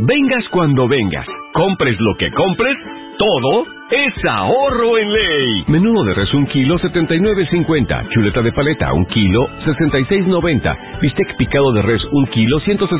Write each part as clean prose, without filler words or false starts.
Vengas cuando vengas, compres lo que compres, todo es ahorro en Ley. Menudo de res 1 kilo, 79.50. Chuleta de paleta 1 kilo, 66.90. Bistec picado de res 1 kilo,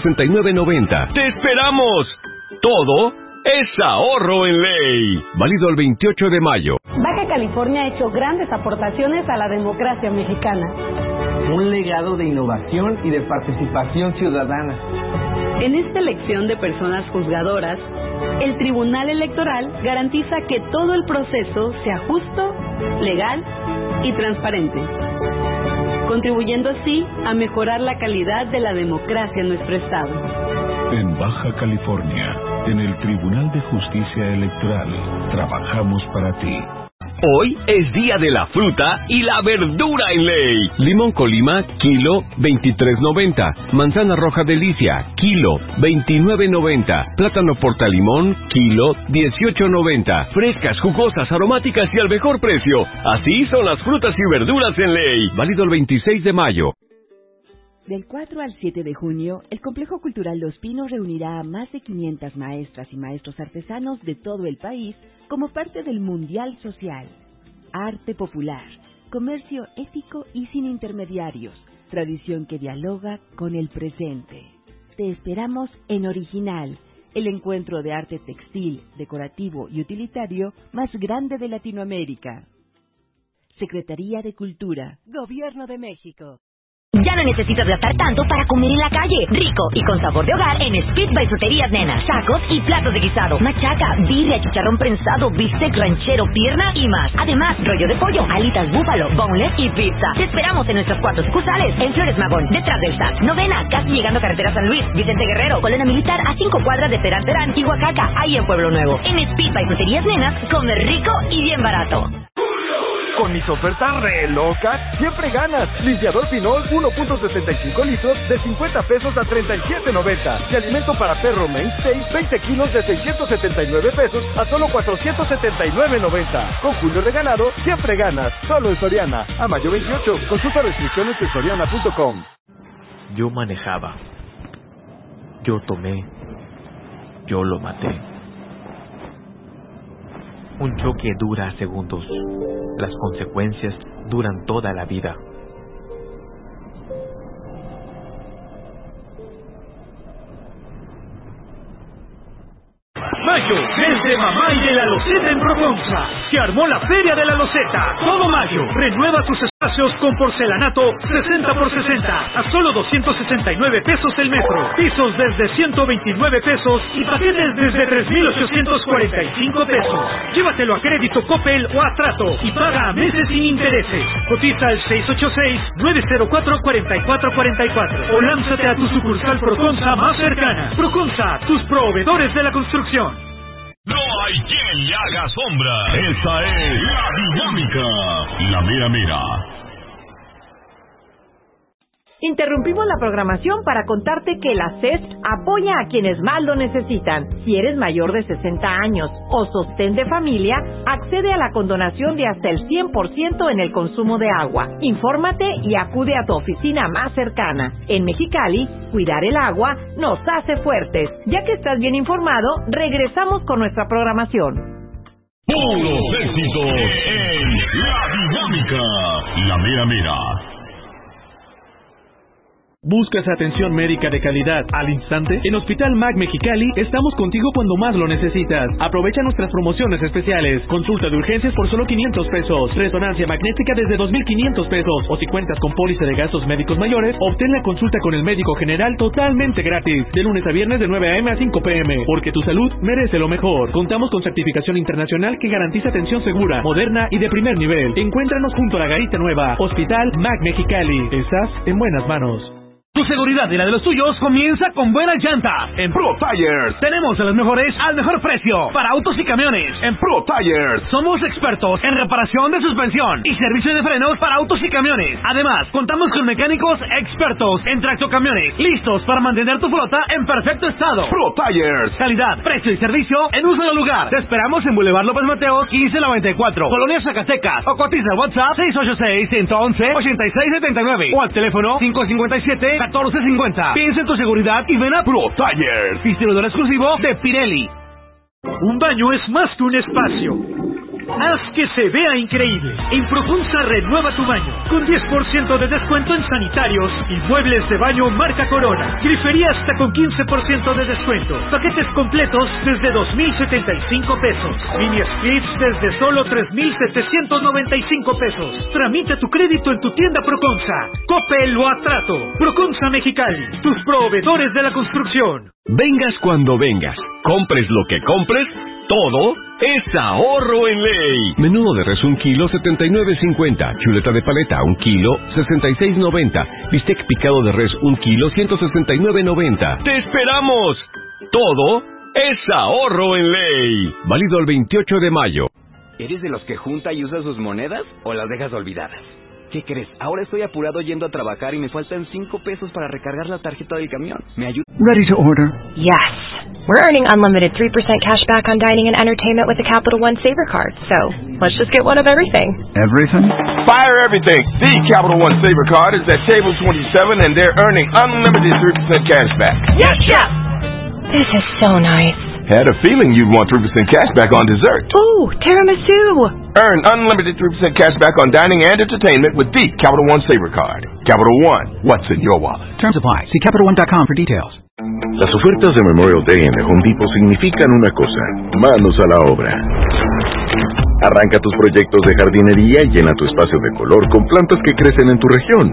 169.90. ¡Te esperamos! Todo es ahorro en Ley. Válido el 28 de mayo. Baja California ha hecho grandes aportaciones a la democracia mexicana. Un legado de innovación y de participación ciudadana. En esta elección de personas juzgadoras, el Tribunal Electoral garantiza que todo el proceso sea justo, legal y transparente, contribuyendo así a mejorar la calidad de la democracia en nuestro estado. En Baja California, en el Tribunal de Justicia Electoral, trabajamos para ti. Hoy es día de la fruta y la verdura en Ley. Limón Colima, kilo, 23.90. Manzana roja Delicia, kilo, 29.90. Plátano Portalimón, kilo, 18.90. Frescas, jugosas, aromáticas y al mejor precio. Así son las frutas y verduras en Ley. Válido el 26 de mayo. Del 4 al 7 de junio, el Complejo Cultural Los Pinos reunirá a más de 500 maestras y maestros artesanos de todo el país como parte del Mundial Social. Arte popular, comercio ético y sin intermediarios, tradición que dialoga con el presente. Te esperamos en Original, el encuentro de arte textil, decorativo y utilitario más grande de Latinoamérica. Secretaría de Cultura, Gobierno de México. Ya no necesitas gastar tanto para comer en la calle. Rico y con sabor de hogar en Speed by Fruterías Nenas. Tacos y platos de guisado, machaca, birria, chicharrón prensado, bistec ranchero, pierna y más. Además, rollo de pollo, alitas búfalo, boneless y pizza. Te esperamos en nuestros 4 sucursales. En Flores Magón, detrás del SAT. Novena, casi llegando a Carretera San Luis. Vicente Guerrero, Colonia Militar, a 5 cuadras de Terán Terán y Oaxaca, ahí en Pueblo Nuevo. En Speed by Fruterías Nenas, comer rico y bien barato. Con mis ofertas re locas, siempre ganas. Limpiador Pinol 1.65 litros de 50 pesos a 37.90. Y alimento para perro Mainstay 20 kilos de 679 pesos a solo 479.90. Con Julio Regalado, siempre ganas. Solo en Soriana. A mayo 28. Consulta restricciones en soriana.com. Yo manejaba. Yo tomé. Yo lo maté. Un choque dura segundos. Las consecuencias duran toda la vida. Mayo, desde Mamá y de la Loseta en Proconza. Se armó la Feria de la Loseta. Todo mayo. Renueva tus espacios con porcelanato 60 por 60 a solo 269 pesos el metro. Pisos desde 129 pesos y paquetes desde 3,845 pesos. Llévatelo a crédito Coppel o a trato y paga a meses sin intereses. Cotiza al 686-904-4444 o lánzate a tu sucursal Proconza más cercana. Proconza, tus proveedores de la construcción. No hay quien le haga sombra. Esa es la dinámica. La mera mera. Interrumpimos la programación para contarte que la CES apoya a quienes más lo necesitan. Si eres mayor de 60 años o sostén de familia, accede a la condonación de hasta el 100% en el consumo de agua. Infórmate y acude a tu oficina más cercana. En Mexicali, cuidar el agua nos hace fuertes. Ya que estás bien informado, regresamos con nuestra programación. Puros éxitos en la dinámica. La mera mera. ¿Buscas atención médica de calidad al instante? En Hospital MAC Mexicali estamos contigo cuando más lo necesitas. Aprovecha nuestras promociones especiales. Consulta de urgencias por solo 500 pesos. Resonancia magnética desde 2,500 pesos. O si cuentas con póliza de gastos médicos mayores, obtén la consulta con el médico general totalmente gratis. De lunes a viernes de 9 a.m. a 5 p.m. Porque tu salud merece lo mejor. Contamos con certificación internacional que garantiza atención segura, moderna y de primer nivel. Encuéntranos junto a la Garita Nueva. Hospital MAC Mexicali. Estás en buenas manos. Tu seguridad y la de los tuyos comienza con buena llanta. En Pro Tires tenemos a los mejores al mejor precio para autos y camiones. En Pro Tires somos expertos en reparación de suspensión y servicio de frenos para autos y camiones. Además, contamos con mecánicos expertos en tractocamiones, listos para mantener tu flota en perfecto estado. Pro Tires, calidad, precio y servicio en un solo lugar. Te esperamos en Boulevard López Mateos 1594, Colonia Zacatecas, o cotiza WhatsApp 686-111-8679 o al teléfono 557 1450. Piensa en tu seguridad y ven a Pro Tires, distribuidor exclusivo de Pirelli. Un baño es más que un espacio. Haz que se vea increíble. En Proconsa renueva tu baño con 10% de descuento en sanitarios y muebles de baño marca Corona. Grifería hasta con 15% de descuento. Paquetes completos desde 2,075 pesos. Mini splits desde solo 3,795 pesos. Tramita tu crédito en tu tienda Proconsa. Coppel o Atrato. Proconsa Mexicali, tus proveedores de la construcción. Vengas cuando vengas, compres lo que compres, todo es ahorro en ley. Menudo de res 1 kilo 79.50, chuleta de paleta 1 kilo 66.90, bistec picado de res 1 kilo 169.90. ¡Te esperamos! Todo es ahorro en ley. Válido el 28 de mayo. ¿Eres de los que junta y usa sus monedas o las dejas olvidadas? ¿Qué crees? Ahora estoy apurado yendo a trabajar y me faltan 5 pesos para recargar la tarjeta del camión. ¿Me ayuda? Ready to order? Yes. We're earning unlimited 3% cash back on dining and entertainment with the Capital One Saver Card. So, let's just get one of everything. Everything? Fire everything. The Capital One Saver Card is at table 27 and they're earning unlimited 3% cash back. Yes, Chef! This is so nice. Had a feeling you'd want 3% cash back on dessert. Ooh, tiramisu! Earn unlimited 3% cash back on dining and entertainment with the Capital One Saver Card. Capital One, what's in your wallet? Terms apply. See CapitalOne.com for details. Las ofertas de Memorial Day en The Home Depot significan una cosa: manos a la obra. Arranca tus proyectos de jardinería y llena tu espacio de color con plantas que crecen en tu región.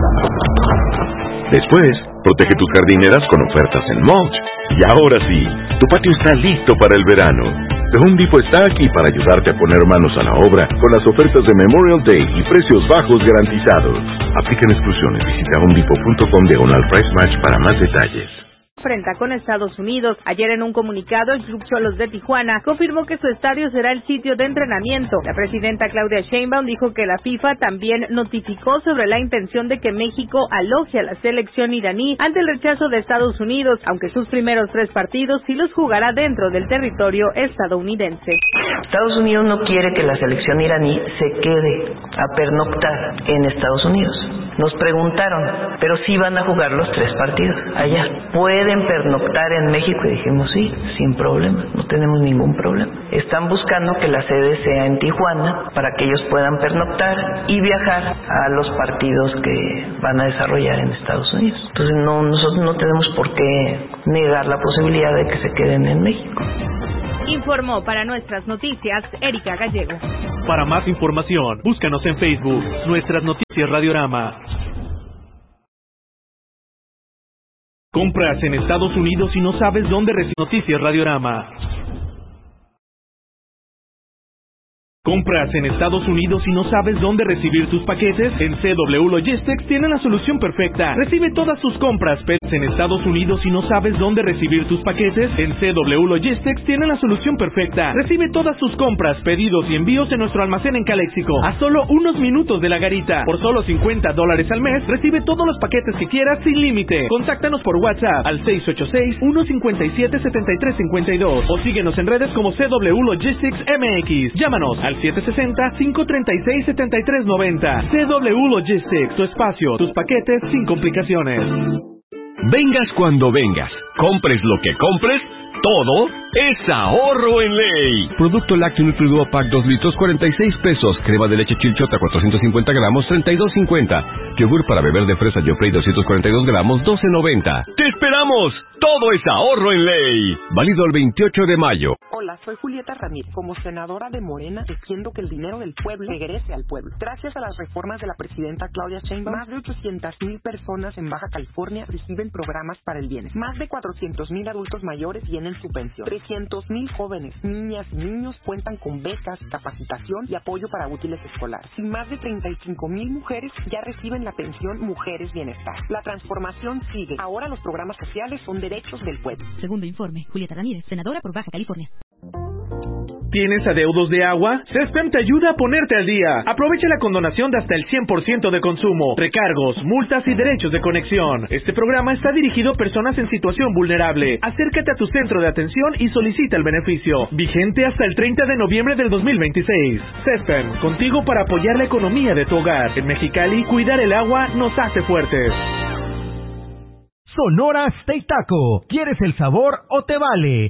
Después, protege tus jardineras con ofertas en mulch. Y ahora sí, tu patio está listo para el verano. The Home Depot está aquí para ayudarte a poner manos a la obra con las ofertas de Memorial Day y precios bajos garantizados. Aplican exclusiones. Visita homedepot.com/price match para más detalles. Enfrenta con Estados Unidos. Ayer en un comunicado, el Club Xolos de Tijuana confirmó que su estadio será el sitio de entrenamiento. La presidenta Claudia Sheinbaum dijo que la FIFA también notificó sobre la intención de que México aloje a la selección iraní ante el rechazo de Estados Unidos, aunque sus primeros 3 partidos sí los jugará dentro del territorio estadounidense. Estados Unidos no quiere que la selección iraní se quede a pernoctar en Estados Unidos. Nos preguntaron, pero sí van a jugar los 3 partidos allá. ¿Pueden pernoctar en México? Y dijimos sí, sin problema, no tenemos ningún problema. Están buscando que la sede sea en Tijuana para que ellos puedan pernoctar y viajar a los partidos que van a desarrollar en Estados Unidos. Entonces nosotros no tenemos por qué negar la posibilidad de que se queden en México. Informó para Nuestras Noticias Erika Gallego. Para más información, búscanos en Facebook, Nuestras Noticias Radiorama. Compras en Estados Unidos y no sabes dónde recibir Noticias Radiorama. Compras en Estados Unidos y no sabes dónde recibir tus paquetes. En CW Logistics tienen la solución perfecta. Recibe todas tus compras en Estados Unidos y no sabes dónde recibir tus paquetes. En CW Logistics tienen la solución perfecta. Recibe todas tus compras, pedidos y envíos en nuestro almacén en Caléxico a solo unos minutos de la garita. Por solo $50 al mes, recibe todos los paquetes que quieras sin límite. Contáctanos por WhatsApp al 686-157-7352 o síguenos en redes como CW Logistics MX. Llámanos al 760-536-7390. CW Logistics, tu espacio, tus paquetes sin complicaciones. Vengas cuando vengas, compres lo que compres, todo es ahorro en ley. Producto lácteo Nutriduo Pack 2 litros, 46 pesos. Crema de leche Chilchota 450 gramos, 32.50. Yogur para beber de fresa Joffrey 242 gramos, 12.90. ¡Te esperamos! Todo es ahorro en ley. Válido el 28 de mayo. Hola, soy Julieta Ramírez. Como senadora de Morena, defiendo que el dinero del pueblo regrese al pueblo. Gracias a las reformas de la presidenta Claudia Sheinbaum, más de 800,000 personas en Baja California reciben programas para el bienestar. Más de 400,000 adultos mayores tienen su pensión. 300,000 jóvenes, niñas y niños cuentan con becas, capacitación y apoyo para útiles escolares. Y más de 35,000 mujeres ya reciben la pensión Mujeres Bienestar. La transformación sigue. Ahora los programas sociales son derechos del pueblo. Segundo informe, Julieta Ramírez, senadora por Baja California. ¿Tienes adeudos de agua? CESPEM te ayuda a ponerte al día. Aprovecha la condonación de hasta el 100% de consumo, recargos, multas y derechos de conexión. Este programa está dirigido a personas en situación vulnerable. Acércate a tu centro de atención y solicita el beneficio. Vigente hasta el 30 de noviembre del 2026. CESPEM, contigo para apoyar la economía de tu hogar. En Mexicali, cuidar el agua nos hace fuertes. Sonora Steak Taco. ¿Quieres el sabor o te vale?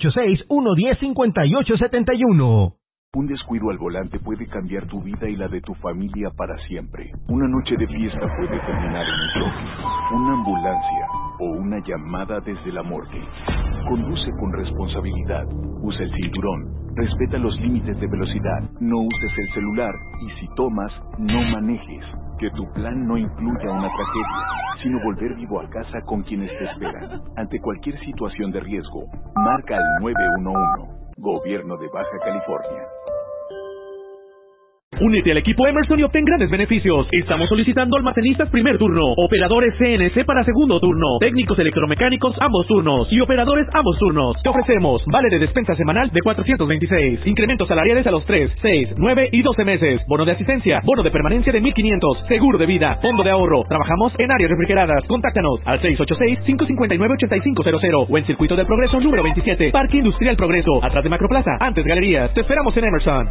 686-110-5871. Un descuido al volante puede cambiar tu vida y la de tu familia para siempre. Una noche de fiesta puede terminar en un choque, una ambulancia o una llamada desde la morgue. Conduce con responsabilidad. Usa el cinturón. Respeta los límites de velocidad. No uses el celular. Y si tomas, no manejes. Que tu plan no incluya una tragedia, sino volver vivo a casa con quienes te esperan. Ante cualquier situación de riesgo, marca al 911. Gobierno de Baja California. Únete al equipo Emerson y obtén grandes beneficios. Estamos solicitando almacenistas primer turno, operadores CNC para segundo turno, técnicos electromecánicos ambos turnos y operadores ambos turnos. Te ofrecemos vale de despensa semanal de 426, incrementos salariales a los 3, 6, 9 y 12 meses, bono de asistencia, bono de permanencia de 1,500, seguro de vida, fondo de ahorro. Trabajamos en áreas refrigeradas. Contáctanos al 686-559-8500 o en Circuito del Progreso número 27, Parque Industrial Progreso, atrás de Macroplaza, antes Galerías. Te esperamos en Emerson.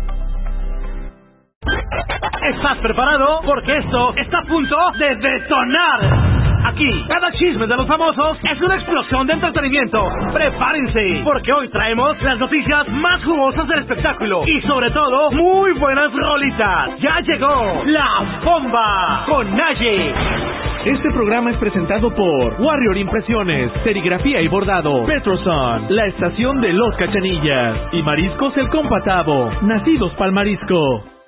¿Estás preparado? Porque esto está a punto de detonar. Aquí, cada chisme de los famosos es una explosión de entretenimiento. Prepárense, porque hoy traemos las noticias más jugosas del espectáculo y sobre todo, muy buenas rolitas. Ya llegó La Bomba con Naye. Este programa es presentado por Warrior Impresiones, Serigrafía y Bordado, Petroson, la estación de Los Cachanillas y Mariscos El Compatavo, nacidos pa'l marisco.